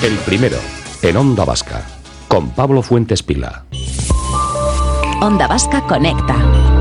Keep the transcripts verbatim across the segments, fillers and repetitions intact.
El primero, en Onda Vasca, con Pablo Fuentes Pila. Onda Vasca Conecta.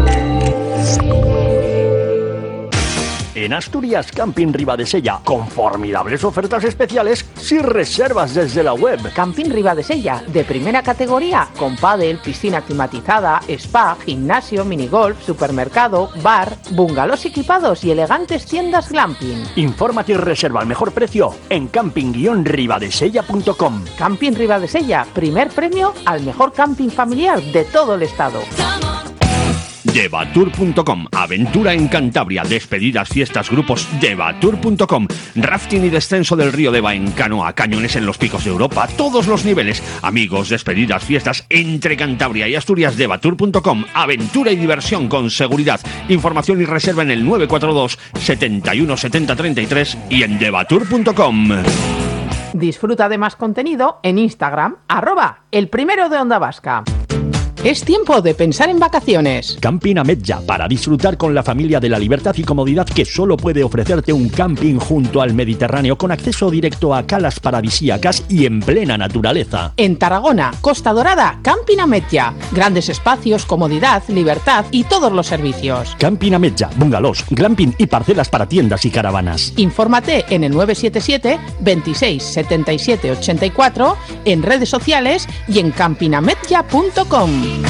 En Asturias, Camping Ribadesella, con formidables ofertas especiales si reservas desde la web. Camping Ribadesella, de primera categoría, con pádel, piscina climatizada, spa, gimnasio, minigolf, supermercado, bar, bungalows equipados y elegantes tiendas glamping. Infórmate y reserva al mejor precio en camping guion ribadesella punto com. Camping Ribadesella, primer premio al mejor camping familiar de todo el estado. Devatur punto com, aventura en Cantabria, despedidas, fiestas, grupos. Devatur punto com, rafting y descenso del río Deva en canoa, cañones en los picos de Europa, todos los niveles. Amigos, despedidas, fiestas entre Cantabria y Asturias. Devatur punto com, aventura y diversión con seguridad. Información y reserva en el nueve cuatro dos, setenta y uno, setenta, treinta y tres y en devatur punto com. Disfruta de más contenido en Instagram, arroba el primero de Onda Vasca. Es tiempo de pensar en vacaciones. Camping Ametlla, para disfrutar con la familia de la libertad y comodidad que solo puede ofrecerte un camping junto al Mediterráneo, con acceso directo a calas paradisíacas y en plena naturaleza. En Tarragona, Costa Dorada, Camping Ametlla. Grandes espacios, comodidad, libertad y todos los servicios. Camping Ametlla, bungalows, glamping y parcelas para tiendas y caravanas. Infórmate en el nueve siete siete, veintiséis, setenta y siete, ochenta y cuatro, en redes sociales y en camping ametlla punto com.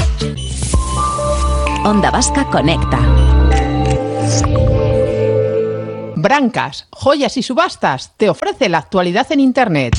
Onda Vasca Conecta. Brancas, Joyas y Subastas te ofrece la actualidad en Internet.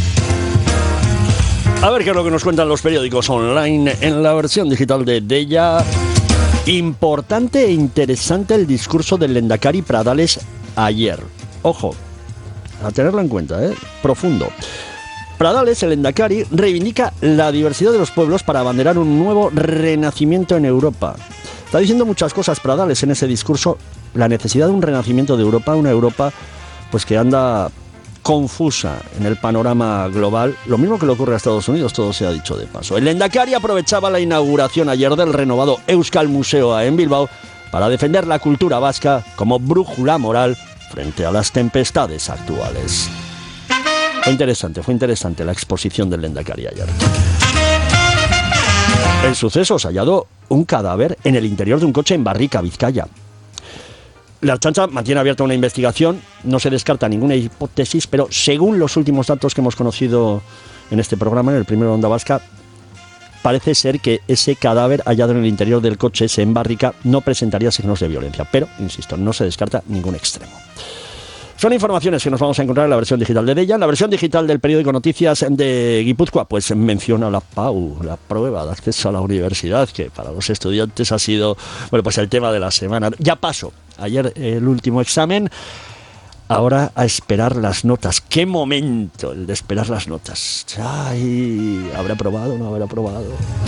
A ver qué es lo que nos cuentan los periódicos online en la versión digital de Deia. Importante e interesante el discurso del Lehendakari Pradales ayer. Ojo, a tenerlo en cuenta, ¿eh? Profundo. Pradales, el Lehendakari, reivindica la diversidad de los pueblos para abanderar un nuevo renacimiento en Europa. Está diciendo muchas cosas Pradales en ese discurso, la necesidad de un renacimiento de Europa, una Europa pues que anda confusa en el panorama global, lo mismo que le ocurre a Estados Unidos, todo se ha dicho de paso. El Lehendakari aprovechaba la inauguración ayer del renovado Euskal Museoa en Bilbao para defender la cultura vasca como brújula moral frente a las tempestades actuales. Fue interesante, fue interesante la exposición del Lehendakari ayer. El suceso se ha hallado un cadáver en el interior de un coche en Barrica, Vizcaya. La Ertzaintza mantiene abierta una investigación, no se descarta ninguna hipótesis, pero según los últimos datos que hemos conocido en este programa, en el primero de Onda Vasca, parece ser que ese cadáver hallado en el interior del coche, ese en Barrica, no presentaría signos de violencia. Pero, insisto, no se descarta ningún extremo. Son informaciones que nos vamos a encontrar en la versión digital de Deia. En la versión digital del periódico Noticias de Guipúzcoa, pues menciona la P A U, la prueba de acceso a la universidad, que para los estudiantes ha sido, bueno, pues el tema de la semana. Ya pasó ayer el último examen, ahora a esperar las notas. ¡Qué momento el de esperar las notas! ¡Ay! ¿Habrá aprobado o no habrá aprobado?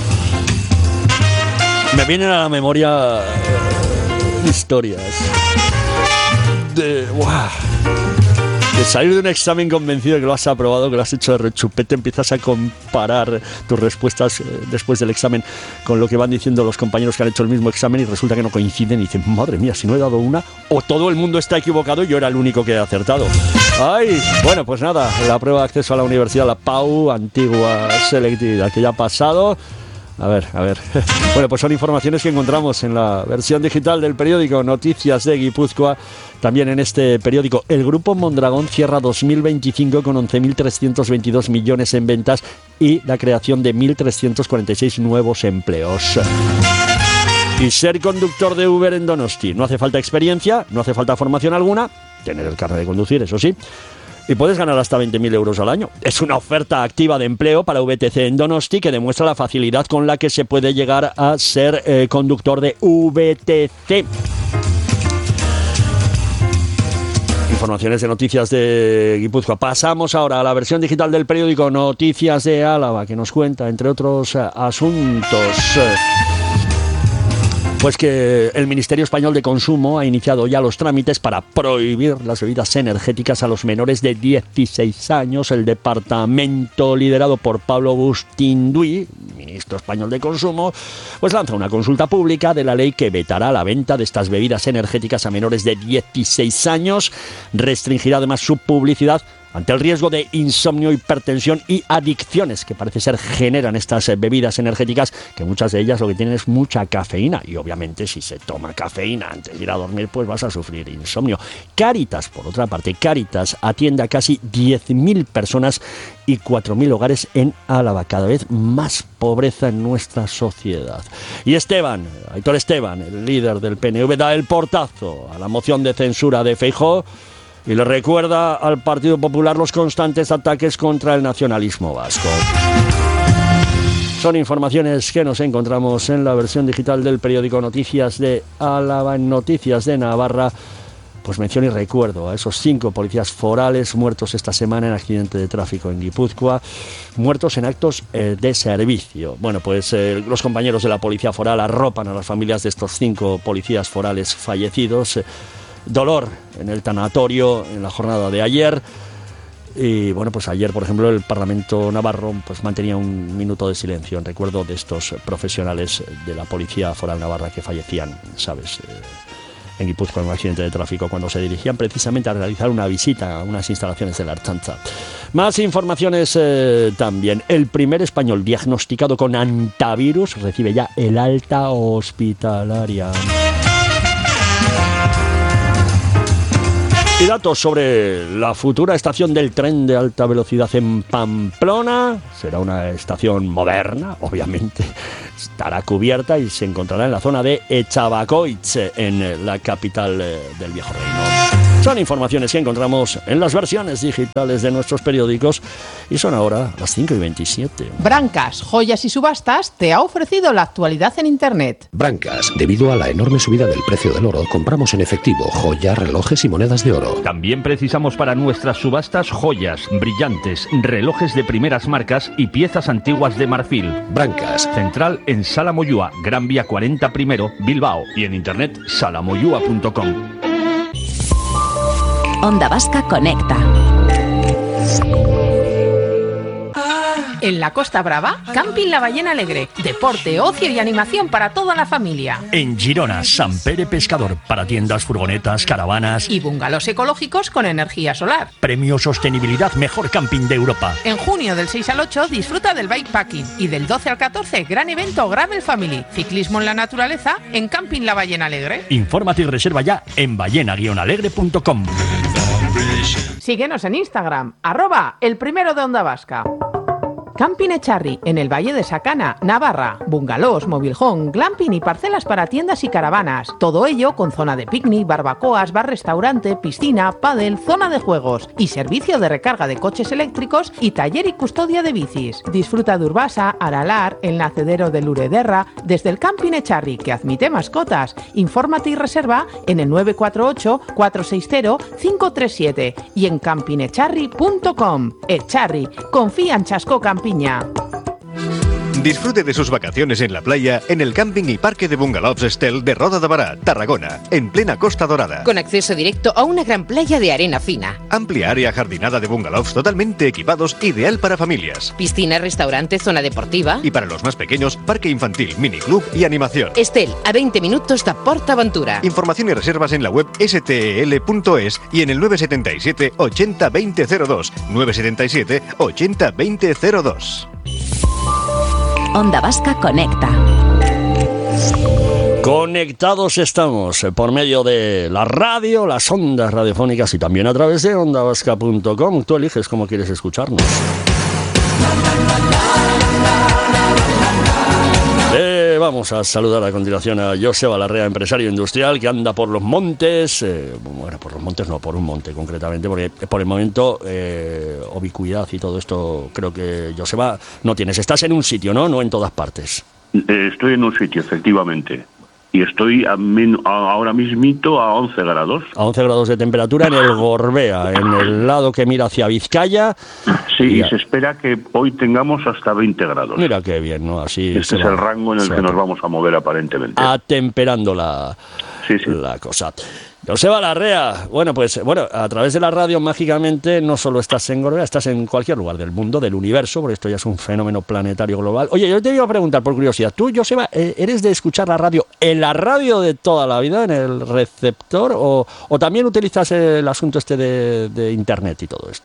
Me vienen a la memoria eh, historias de... ¡Wow! De salir de un examen convencido de que lo has aprobado, que lo has hecho de rechupete, empiezas a comparar tus respuestas eh, después del examen con lo que van diciendo los compañeros que han hecho el mismo examen y resulta que no coinciden y dicen, madre mía, si no he dado una, o todo el mundo está equivocado y yo era el único que he acertado. ¡Ay! Bueno, pues nada, la prueba de acceso a la universidad, la P A U, antigua selectividad, que ya ha pasado. A ver, a ver. Bueno, pues son informaciones que encontramos en la versión digital del periódico Noticias de Guipúzcoa. También en este periódico, el Grupo Mondragón cierra dos mil veinticinco con once mil trescientos veintidós millones en ventas y la creación de mil trescientos cuarenta y seis nuevos empleos. Y ser conductor de Uber en Donosti. No hace falta experiencia, no hace falta formación alguna, tener el carnet de conducir, eso sí. Y puedes ganar hasta veinte mil euros al año. Es una oferta activa de empleo para V T C en Donosti que demuestra la facilidad con la que se puede llegar a ser eh, conductor de V T C. Informaciones de Noticias de Guipúzcoa. Pasamos ahora a la versión digital del periódico Noticias de Álava, que nos cuenta, entre otros eh, asuntos... Eh, Pues que el Ministerio Español de Consumo ha iniciado ya los trámites para prohibir las bebidas energéticas a los menores de dieciséis años. El departamento liderado por Pablo Bustinduy, ministro español de Consumo, pues lanza una consulta pública de la ley que vetará la venta de estas bebidas energéticas a menores de dieciséis años. Restringirá además su publicidad Ante el riesgo de insomnio, hipertensión y adicciones que parece ser generan estas bebidas energéticas, que muchas de ellas lo que tienen es mucha cafeína, y obviamente si se toma cafeína antes de ir a dormir pues vas a sufrir insomnio. Cáritas, por otra parte, Cáritas atiende a casi diez mil personas y cuatro mil hogares en Álava, cada vez más pobreza en nuestra sociedad. Y Esteban, Aitor Esteban, el líder del P N V, da el portazo a la moción de censura de Feijóo y le recuerda al Partido Popular los constantes ataques contra el nacionalismo vasco. Son informaciones que nos encontramos en la versión digital del periódico Noticias de Álava, en Noticias de Navarra. Pues mención y recuerdo a esos cinco policías forales muertos esta semana en accidente de tráfico en Guipúzcoa, muertos en actos eh, de servicio. Bueno, pues eh, los compañeros de la policía foral arropan a las familias de estos cinco policías forales fallecidos. Eh, dolor en el tanatorio en la jornada de ayer. Y bueno, pues ayer, por ejemplo, el Parlamento navarro pues mantenía un minuto de silencio en recuerdo de estos profesionales de la Policía Foral Navarra que fallecían, ¿sabes?, eh, en Guipúzcoa en un accidente de tráfico cuando se dirigían precisamente a realizar una visita a unas instalaciones de la Ertzaintza. Más informaciones eh, también. El primer español diagnosticado con antivirus recibe ya el alta hospitalaria. Y datos sobre la futura estación del tren de alta velocidad en Pamplona. Será una estación moderna, obviamente. Estará cubierta y se encontrará en la zona de Echabacoitz, en la capital del Viejo Reino. Son informaciones que encontramos en las versiones digitales de nuestros periódicos y son ahora las cinco y veintisiete. Brancas, Joyas y Subastas te ha ofrecido la actualidad en Internet. Brancas, debido a la enorme subida del precio del oro, compramos en efectivo joyas, relojes y monedas de oro. También precisamos para nuestras subastas joyas, brillantes, relojes de primeras marcas y piezas antiguas de marfil. Brancas. Central en Sala Moyúa, Gran Vía cuarenta primero, Bilbao, y en internet salamoyúa punto com. Onda Vasca Conecta. En la Costa Brava, Camping La Ballena Alegre. Deporte, ocio y animación para toda la familia. En Girona, Sant Pere Pescador, para tiendas, furgonetas, caravanas Y bungalows ecológicos con energía solar. Premio Sostenibilidad Mejor Camping de Europa. En junio del seis al ocho disfruta del bikepacking y del doce al catorce gran evento Gravel Family, ciclismo en la naturaleza en Camping La Ballena Alegre. Infórmate y reserva ya en ballena guion alegre punto com. Síguenos en Instagram, arroba el primero de Onda Vasca. Camping Echarri, en el Valle de Sacana, Navarra. Bungalows, mobilhome, glamping y parcelas para tiendas y caravanas. Todo ello con zona de picnic, barbacoas, bar-restaurante, piscina, pádel, zona de juegos y servicio de recarga de coches eléctricos y taller y custodia de bicis. Disfruta de Urbasa, Aralar, el nacedero de Lurederra, desde el Camping Echarri, que admite mascotas. Infórmate y reserva en el nueve cuatro ocho, cuatro seis cero, cinco tres siete y en camping echarri punto com. Echarri, confía en Chasco Campiña. Disfrute de sus vacaciones en la playa en el camping y parque de bungalows Estel de Roda de Bará, Tarragona, en plena Costa Dorada. Con acceso directo a una gran playa de arena fina. Amplia área jardinada de bungalows totalmente equipados, ideal para familias. Piscina, restaurante, zona deportiva. Y para los más pequeños, parque infantil, miniclub y animación. Estel, a veinte minutos de PortAventura. Información y reservas en la web s t e l punto es y en el nueve siete siete, ochenta, veinte cero dos. nueve siete siete, ochenta, veinte cero dos. Onda Vasca Conecta. Conectados estamos por medio de la radio, las ondas radiofónicas y también a través de onda vasca punto com. Tú eliges cómo quieres escucharnos. Eh, vamos a saludar a continuación a Joseba Larrea, empresario industrial que anda por los montes, eh, bueno, por los montes no, por un monte concretamente, porque por el momento eh, ubicuidad y todo esto creo que, Joseba, no tienes. Estás en un sitio, ¿no? No en todas partes. Estoy en un sitio, efectivamente. Y estoy a min, a, ahora mismito a once grados. A once grados de temperatura en el Gorbea, en el lado que mira hacia Vizcaya. Sí, y a... se espera que hoy tengamos hasta veinte grados. Mira qué bien, ¿no? Así este es va, el rango en el que nos vamos a mover aparentemente. Atemperando la, sí, sí. la cosa. Joseba Larrea, bueno, pues bueno, a través de la radio mágicamente no solo estás en Gorbea, estás en cualquier lugar del mundo, del universo, porque esto ya es un fenómeno planetario global. Oye, yo te iba a preguntar por curiosidad, tú, Joseba, ¿eres de escuchar la radio en la radio de toda la vida, en el receptor, o, o también utilizas el asunto este de, de internet y todo esto?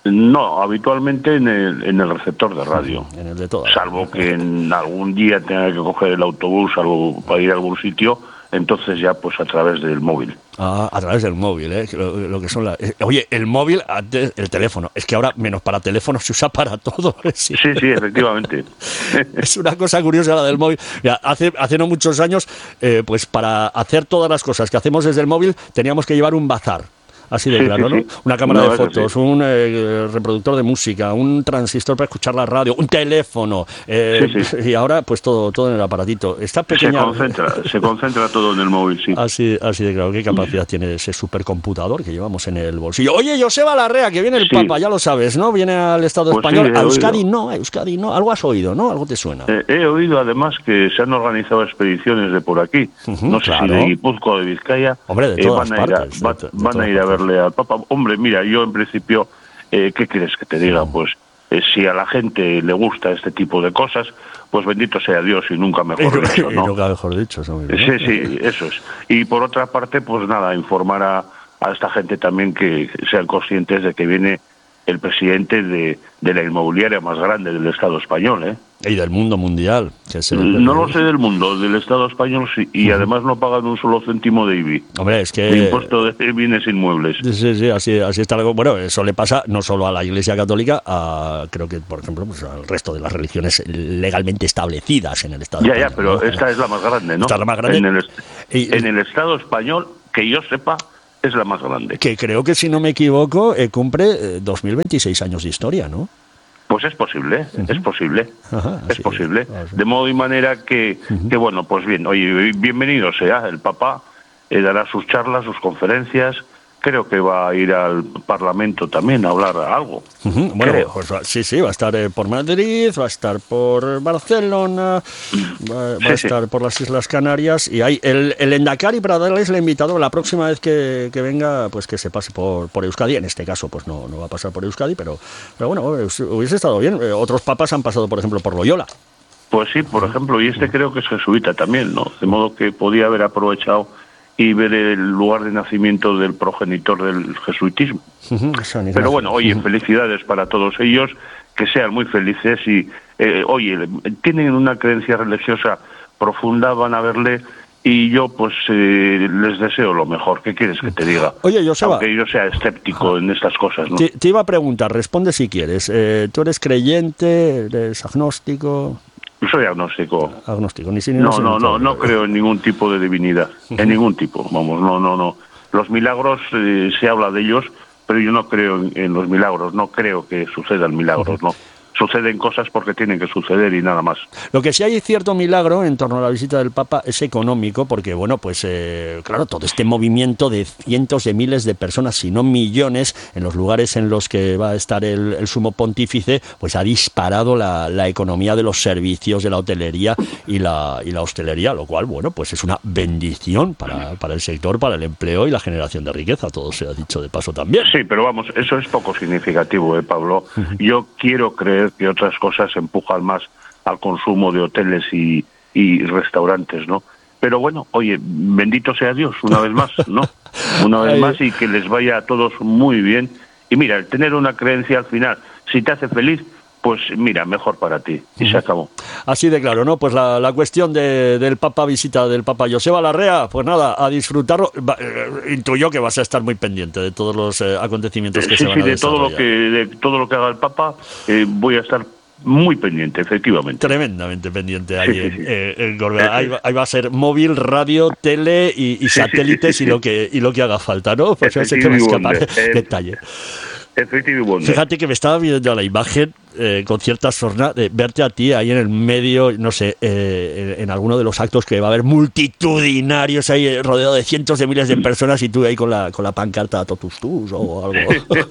No, habitualmente en el, en el receptor de radio. En el de todas. Salvo que en algún día tenga que coger el autobús algo para ir a algún sitio, entonces ya pues a través del móvil. Ah, a través del móvil, ¿eh? Lo, lo que son las... Oye, el móvil, antes el teléfono. Es que ahora, menos para teléfono, se usa para todo. Sí, sí, sí, efectivamente. Es una cosa curiosa la del móvil. Mira, hace, hace no muchos años, eh, pues para hacer todas las cosas que hacemos desde el móvil, teníamos que llevar un bazar. Así de sí, claro, sí, ¿no? sí. Una cámara No, de fotos, sí. un eh, reproductor de música, un transistor para escuchar la radio, un teléfono. Eh, Sí, sí. Y ahora, pues todo todo en el aparatito. Esta pequeña... Se concentra, se concentra todo en el móvil, sí. Así, así de claro, qué capacidad tiene ese supercomputador que llevamos en el bolsillo. Oye, Joseba Larrea, que viene el Sí. Papa, ya lo sabes, ¿no? Viene al Estado Pues español. sí, he a Euskadi oído. no, a Euskadi no. Algo has oído, ¿no? Algo te suena. Eh, he oído además que se han organizado expediciones de por aquí, Ujú, no sé claro. si de Guipúzcoa o de Vizcaya. Hombre, de eh, todas van a ir a, partes, de va- to- de van todas a ir a partes. verle al Papa. Hombre, mira, yo en principio, eh, ¿qué quieres que te diga? Pues eh, si a la gente le gusta este tipo de cosas, pues bendito sea Dios y nunca mejor dicho, Y ¿no? nunca mejor dicho, eso mismo, ¿no? Sí, sí, eso es. Y por otra parte, pues nada, informar a, a esta gente también que sean conscientes de que viene el presidente de, de la inmobiliaria más grande del Estado español, ¿eh? Y del mundo mundial. Que es el- No lo sé del mundo, del Estado español sí, y además no pagan un solo céntimo de I B I, Hombre, es de que... impuesto de bienes inmuebles. Sí, sí, así, así está algo. Bueno, eso le pasa no solo a la Iglesia Católica, a, creo que, por ejemplo, pues al resto de las religiones legalmente establecidas en el Estado Ya, español, ya, pero ¿no? esta es la más grande, ¿no? Esta es la más grande. En el, est- Y- en el Estado español, que yo sepa, es la más grande. Que creo que, si no me equivoco, eh, cumple eh, dos mil veintiséis años de historia, ¿no? Pues es posible, es posible, Ajá, es así posible. es, así. De modo y manera que, que bueno, pues bien, oye, bienvenido sea el Papa, eh, dará sus charlas, sus conferencias, creo que va a ir al Parlamento también a hablar algo. Ujú. Bueno, creo. pues va- sí, sí, va a estar eh, por Madrid, va a estar por Barcelona, va, va Sí, a sí. estar por las Islas Canarias, y hay el, el Endacari, para darles el invitado, la próxima vez que, que venga, pues que se pase por, por Euskadi. En este caso, pues no, no va a pasar por Euskadi, pero, pero bueno, hubiese estado bien. Eh, Otros papas han pasado, por ejemplo, por Loyola. Pues sí, por ejemplo, y este creo que es jesuita también, ¿no? De modo que podía haber aprovechado y ver el lugar de nacimiento del progenitor del jesuitismo. Ujú, San Ignacio. Pero bueno, oye, felicidades para todos ellos, que sean muy felices y, eh, oye, tienen una creencia religiosa profunda, van a verle y yo pues eh, les deseo lo mejor. ¿Qué quieres que te diga? Oye, Joseba, Aunque yo sea escéptico en estas cosas, ¿no? te, te iba a preguntar, responde si quieres. Eh, ¿Tú eres creyente, eres agnóstico? Soy agnóstico. Agnóstico, ni sí ni No, sí, no, ni no, todo. no creo en ningún tipo de divinidad, en ningún tipo, vamos, no, no, no. Los milagros, eh, se habla de ellos, pero yo no creo en, en los milagros, no creo que sucedan milagros, no. Suceden cosas porque tienen que suceder y nada más. Lo que sí hay cierto milagro en torno a la visita del Papa es económico, porque, bueno, pues, eh, claro, todo este movimiento de cientos de miles de personas, si no millones, en los lugares en los que va a estar el, el sumo pontífice, pues ha disparado la, la economía de los servicios, de la hotelería y la, y la hostelería, lo cual, bueno, pues es una bendición para, para el sector, para el empleo y la generación de riqueza, todo se ha dicho de paso también. Sí, pero vamos, eso es poco significativo, ¿eh, Pablo? Yo quiero creer que otras cosas empujan más al consumo de hoteles y, y restaurantes, ¿no? Pero bueno, oye, bendito sea Dios, una vez más, ¿no? Una vez Ay. más y que les vaya a todos muy bien. Y mira, el tener una creencia al final, si te hace feliz, pues mira, mejor para ti. Y se acabó. Así de claro, ¿no? Pues la, la cuestión de, del Papa, visita del Papa Joseba Larrea, pues nada, a disfrutarlo. Va, eh, intuyo que vas a estar muy pendiente de todos los eh, acontecimientos que Sí, se van sí, a de todo lo desarrollar. que de todo lo que haga el Papa, eh, voy a estar muy pendiente, efectivamente. Tremendamente pendiente ahí Sí, sí, en, sí. eh, en Gorgona. Ahí, va- ahí va a ser móvil, radio, tele y, y Sí, satélites sí, sí, y lo que y lo que haga falta, ¿no? Pues ya se te va a escapar Efectivamente. Eh, detalle. Efectivamente. Fíjate que me estaba viendo la imagen eh, con cierta sorna de verte a ti ahí en el medio, no sé, eh, en, en alguno de los actos que va a haber multitudinarios ahí eh, rodeado de cientos de miles de personas y tú ahí con la con la pancarta Totus Tus o algo.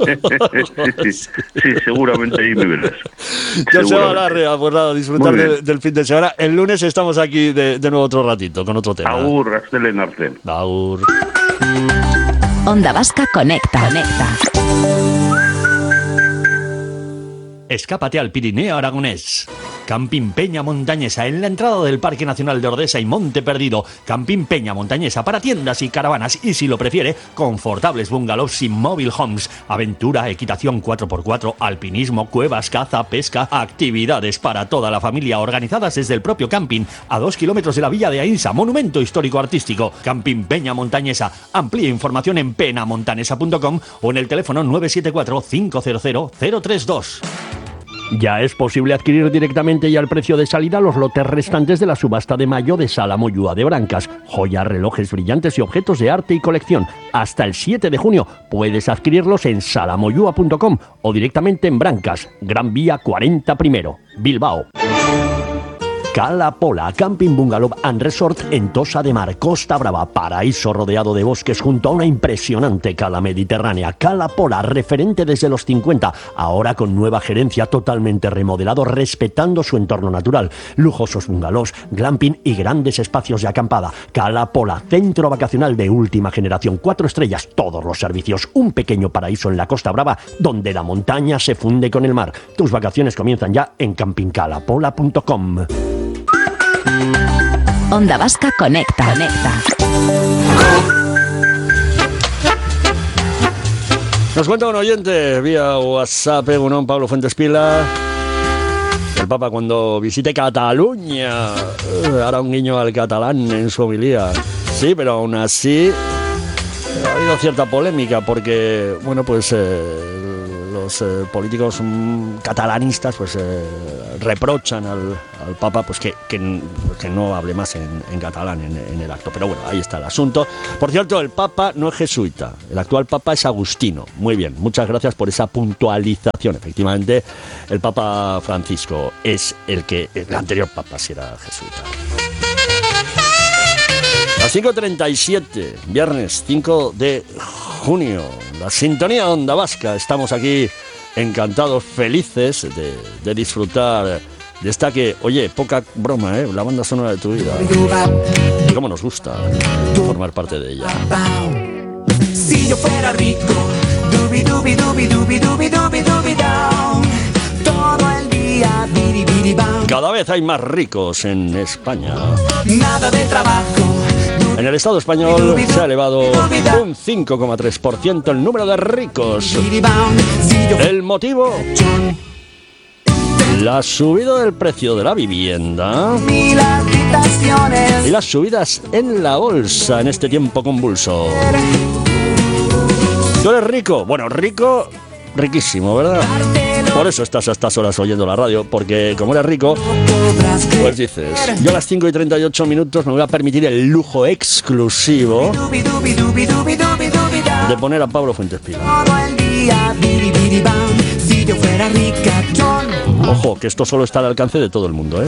sí, sí, sí, seguramente ahí me verás. Yo se va a Seguramente. la rea, pues nada, disfrutar Muy bien. de- del fin de semana. El lunes estamos aquí de, de nuevo otro ratito con otro tema. Agur, Astelen Arte. Agur. Onda Vasca Conecta. Conecta. Escápate al Pirineo aragonés. Camping Peña Montañesa, en la entrada del Parque Nacional de Ordesa y Monte Perdido. Camping Peña Montañesa para tiendas y caravanas y, si lo prefiere, confortables bungalows y mobile homes. Aventura, equitación cuatro por cuatro, alpinismo, cuevas, caza, pesca, actividades para toda la familia organizadas desde el propio camping a dos kilómetros de la villa de Ainsa, monumento histórico artístico. Camping Peña Montañesa. Amplía información en penamontanesa punto com o en el teléfono nueve siete cuatro, cinco cero cero, cero tres dos. Ya es posible adquirir directamente y al precio de salida los lotes restantes de la subasta de mayo de Sala Moyúa de Brancas. Joyas, relojes brillantes y objetos de arte y colección. Hasta el siete de junio puedes adquirirlos en sala moyúa punto com o directamente en Brancas, Gran Vía cuarenta primero, Bilbao. Cala Pola, Camping Bungalow and Resort en Tossa de Mar, Costa Brava, paraíso rodeado de bosques junto a una impresionante cala mediterránea. Cala Pola, referente desde los cincuenta, ahora con nueva gerencia, totalmente remodelado, respetando su entorno natural. Lujosos bungalows, glamping y grandes espacios de acampada. Cala Pola, centro vacacional de última generación, cuatro estrellas, todos los servicios, un pequeño paraíso en la Costa Brava, donde la montaña se funde con el mar. Tus vacaciones comienzan ya en camping cala pola punto com. Onda Vasca Conecta. Conecta. Nos cuenta un oyente vía WhatsApp, un Pablo Fuentes Pila. El Papa, cuando visite Cataluña, hará un guiño al catalán en su homilía. Sí, pero aún así ha habido cierta polémica porque, bueno, pues eh, los eh, políticos mm, catalanistas pues eh, reprochan al, al Papa pues que, que, que no hable más en, en catalán en, en el acto. Pero bueno, ahí está el asunto. Por cierto, el Papa no es jesuita. El actual Papa es agustino. Muy bien, muchas gracias por esa puntualización. Efectivamente, el Papa Francisco es el que... El anterior Papa sí era jesuita. Las cinco treinta y siete, viernes cinco de junio, la sintonía Onda Vasca. Estamos aquí encantados, felices de, de disfrutar de esta que, oye, poca broma, ¿eh? La banda sonora de tu vida. Y cómo nos gusta formar parte de ella. Si yo fuera rico, dubi dubi dubi dubi dubi dubi dubi down, todo el día biri biri bam. Cada vez hay más ricos en España. Nada de trabajo. En el Estado español se ha elevado un cinco coma tres por ciento el número de ricos. ¿El motivo? La subida del precio de la vivienda y las subidas en la bolsa en este tiempo convulso. ¿Tú eres rico? Bueno, rico, riquísimo, ¿verdad? Por eso estás a estas horas oyendo la radio, porque como eres rico, pues dices, yo a las cinco y treinta y ocho minutos me voy a permitir el lujo exclusivo de poner a Pablo Fuentes Pila. Ojo, que esto solo está al alcance de todo el mundo, ¿eh?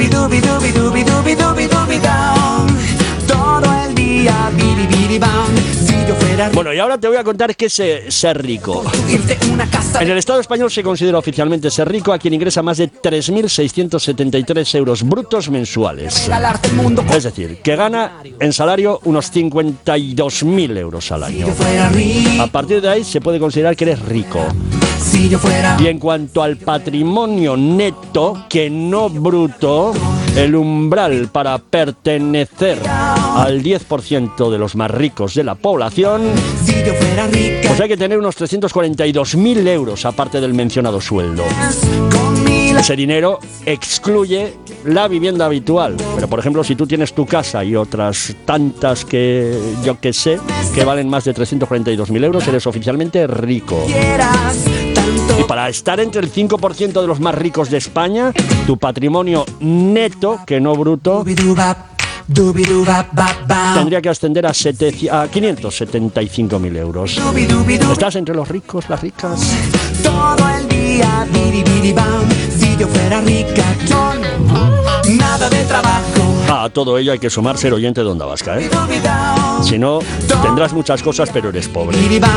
Todo el día biri biri bam. Bueno, y ahora te voy a contar qué es ser rico. En el Estado español se considera oficialmente ser rico a quien ingresa más de tres mil seiscientos setenta y tres euros brutos mensuales. Es decir, que gana en salario unos cincuenta y dos mil euros al año. A partir de ahí se puede considerar que eres rico. Y en cuanto al patrimonio neto, que no bruto, el umbral para pertenecer al diez por ciento de los más ricos de la población, pues hay que tener unos trescientos cuarenta y dos mil euros aparte del mencionado sueldo. Ese dinero excluye la vivienda habitual. Pero, por ejemplo, si tú tienes tu casa y otras tantas que yo que sé, que valen más de trescientos cuarenta y dos mil euros, eres oficialmente rico. Y para estar entre el cinco por ciento de los más ricos de España, tu patrimonio neto, que no bruto, tendría que ascender a, a quinientos setenta y cinco mil euros. ¿Estás entre los ricos, las ricas? Todo el día biri biri bam. Si yo fuera ricachón, nada de trabajo. A todo ello hay que sumar ser oyente de Onda Vasca, ¿eh? Si no, tendrás muchas cosas, pero eres pobre.